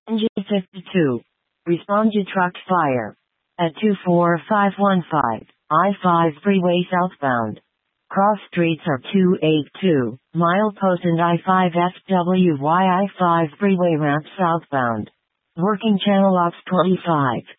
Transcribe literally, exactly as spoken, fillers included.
Engine fifty-two. Respond to truck fire. At two four five one five, I five freeway southbound. Cross streets are two eighty-two, milepost and I five F W Y I five freeway ramp southbound. Working channel ops twenty-five.